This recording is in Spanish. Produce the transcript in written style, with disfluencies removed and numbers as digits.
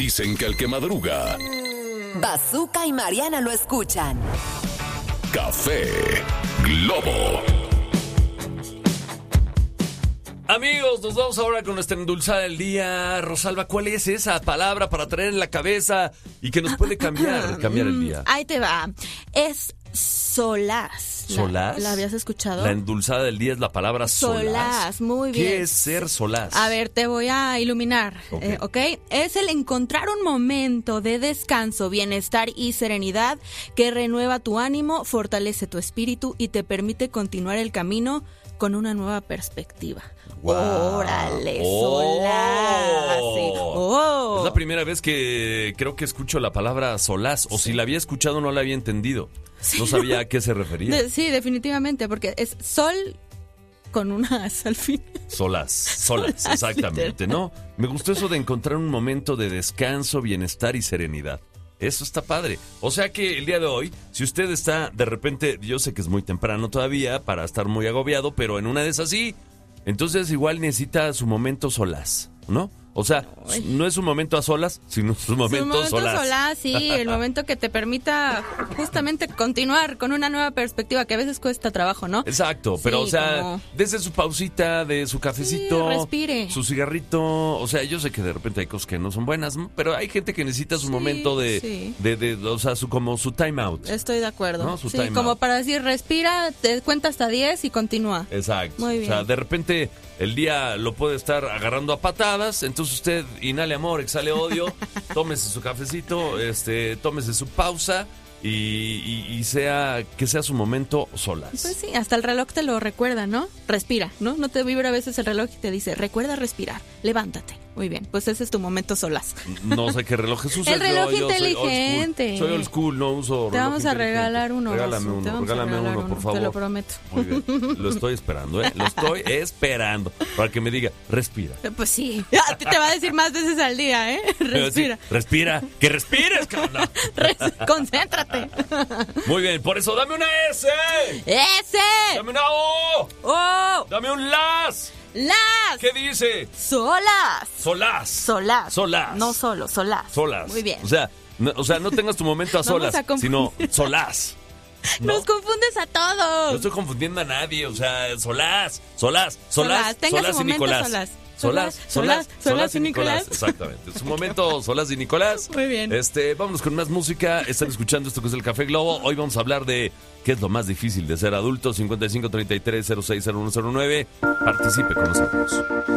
Dicen que el que madruga, Bazooka y Mariana lo escuchan. Café Globo. Amigos, nos vamos ahora con nuestra endulzada del día. Rosalba, ¿cuál es esa palabra para traer en la cabeza y que nos puede cambiar el día? Ahí te va. Es solaz. ¿Solaz? ¿La habías escuchado? La endulzada del día es la palabra solaz. Solaz, muy bien. ¿Qué es ser solaz? A ver, te voy a iluminar, ¿ok? Es el encontrar un momento de descanso, bienestar y serenidad que renueva tu ánimo, fortalece tu espíritu y te permite continuar el camino con una nueva perspectiva. Wow. ¡Órale, solaz! Sí. Oh. Es la primera vez que creo que escucho la palabra solaz, o si la había escuchado no la había entendido. Sí. No sabía a qué se refería. Sí, definitivamente, porque es sol con una as al fin. Solaz, exactamente, ¿no? Me gustó eso de encontrar un momento de descanso, bienestar y serenidad. Eso está padre. O sea que el día de hoy, si usted está de repente, yo sé que es muy temprano todavía para estar muy agobiado, pero en una de esas sí, entonces igual necesita su momento solaz, ¿no? O sea, no es un momento a solas, sino su momento solaz. Sí, el momento que te permita justamente continuar con una nueva perspectiva que a veces cuesta trabajo, ¿no? Exacto, pero sí, o sea, como... desde su pausita, de su cafecito, sí, respire. Su cigarrito, o sea, yo sé que de repente hay cosas que no son buenas, pero hay gente que necesita su momento de o sea, como su time out. Estoy de acuerdo. ¿No? Su sí, time como out. Para decir, respira, te cuenta hasta 10 y continúa. Exacto. Muy bien. O sea, de repente el día lo puede estar agarrando a patadas, entonces usted inhale amor, exhale odio, tómese su cafecito, tómese su pausa y que sea su momento solas. Pues sí, hasta el reloj te lo recuerda, ¿no? Respira, ¿no? No te vibra a veces el reloj y te dice, recuerda respirar, levántate. Muy bien, pues ese es tu momento solas. No sé qué relojes usas. El reloj inteligente. Soy old school, no uso reloj. Te vamos a regalar uno. Regálame uno, por favor. Te lo prometo. Muy bien, lo estoy esperando, Lo estoy esperando para que me diga, respira. Pues sí, a ti te va a decir más veces al día, Respira. Sí, respira, que respires, cabrón. Concéntrate. Muy bien, por eso dame una S. ¡S! Dame una O. ¡Oh! Dame un LAS. ¡Las! ¿Qué dice? Solaz. Solaz. No solo, solaz. Muy bien. O sea, no tengas tu momento a solas, sino solaz. ¿No? Nos confundes a todos. No estoy confundiendo a nadie, o sea, solaz y Nicolás. Solaz y Nicolás. Exactamente. Es un momento solaz y Nicolás. Muy bien. Vámonos con más música. Están escuchando esto que es el Café Globo. Hoy vamos a hablar de qué es lo más difícil de ser adulto. 5533060109. Participe con nosotros.